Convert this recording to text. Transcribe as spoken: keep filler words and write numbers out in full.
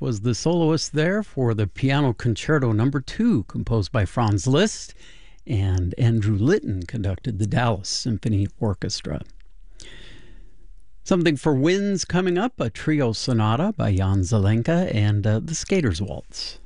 was the soloist there for the Piano Concerto Number two, composed by Franz Liszt, and Andrew Litton conducted the Dallas Symphony Orchestra. Something for Winds coming up, a trio sonata by Jan Zelenka and uh, the Skater's Waltz.